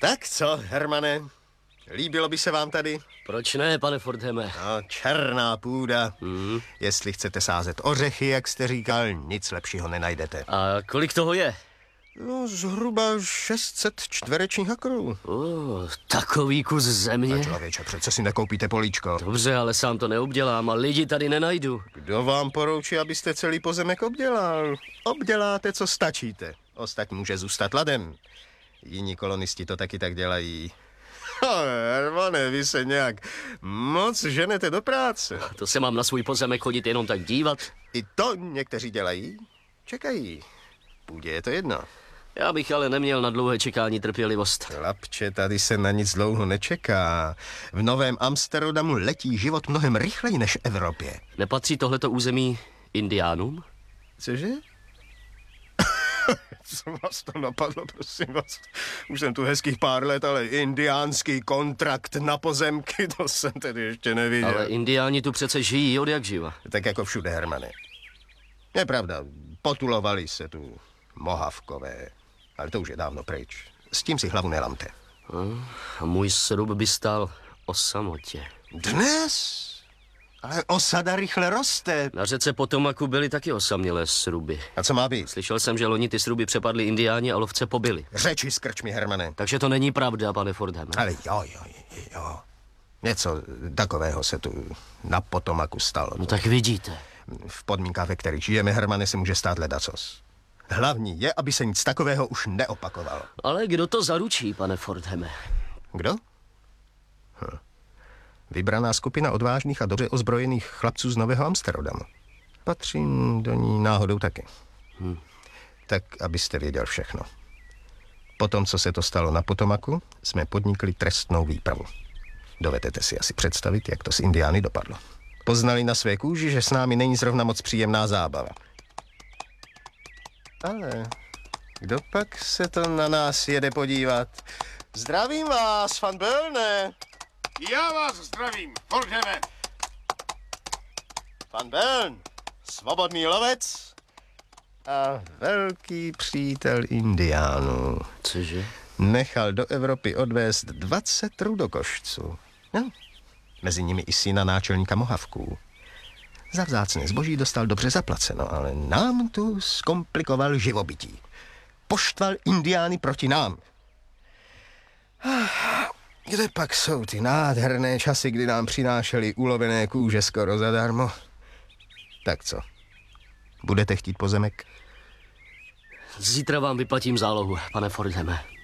Tak co, Hermane? Líbilo by se vám tady? Proč ne, pane Fordhame? No, černá půda. Jestli chcete sázet ořechy, jak jste říkal, nic lepšího nenajdete. A kolik toho je? No, zhruba 600 čtverečních akrů. Takový kus země? Člověče, přece si nekoupíte políčko. Dobře, ale sám to neobdělám a lidi tady nenajdu. Kdo vám poroučí, abyste celý pozemek obdělal? Obděláte, co stačíte. Ostatní může zůstat ladem. Jiní kolonisti to taky tak dělají. Hermane, vy se nějak moc ženete do práce. To se mám na svůj pozemek chodit jenom tak dívat? I to někteří dělají. Čekají. Půdě je to jedno. Já bych ale neměl na dlouhé čekání trpělivost. Chlapče, tady se na nic dlouho nečeká. V Novém Amsterdamu letí život mnohem rychleji než v Evropě. Nepatří tohleto území Indiánům? Cože? Co vás to napadlo, prosím vás? Už jsem tu hezkých pár let, ale indiánský kontrakt na pozemky, to jsem tedy ještě neviděl. Ale indiáni tu přece žijí od jak živa. Tak jako všude, Hermane. Je pravda, potulovali se tu Mohavkové, ale to už je dávno pryč. S tím si hlavu nelamte. A můj srub by stál o samotě. Dnes? Ale osada rychle roste. Na řece Potomaku byly taky osamělé sruby. A co má být? Slyšel jsem, že loni ty sruby přepadli indiáni a lovce pobili. Řeči s krčmi, Hermane. Takže to není pravda, pane Fordhame. Ale jo. Něco takového se tu na Potomaku stalo. No tak vidíte. V podmínkách, ve kterých žijeme, Hermane, se může stát ledacos. Hlavní je, aby se nic takového už neopakovalo. Ale kdo to zaručí, pane Fordhame? Kdo? Vybraná skupina odvážných a dobře ozbrojených chlapců z Nového Amsterdamu. Patřím do ní náhodou taky. Tak, abyste věděl všechno. Potom, co se to stalo na Potomaku, jsme podnikli trestnou výpravu. Dovedete si asi představit, jak to s indiány dopadlo. Poznali na své kůži, že s námi není zrovna moc příjemná zábava. Ale kdo pak se to na nás jede podívat? Zdravím vás, Van Bellne. Já vás zdravím, Fordhame. Van Bellne, svobodný lovec a velký přítel indiánů. Cože? Nechal do Evropy odvést 20 rudokošců. No, mezi nimi i syna náčelníka Mohavků. Za vzácné zboží dostal dobře zaplaceno, ale nám tu zkomplikoval živobytí. Poštval indiány proti nám. Kde pak jsou ty nádherné časy, kdy nám přinášeli ulovené kůže skoro zadarmo? Tak co? Budete chtít pozemek? Zítra vám vyplatím zálohu, pane Fordhame.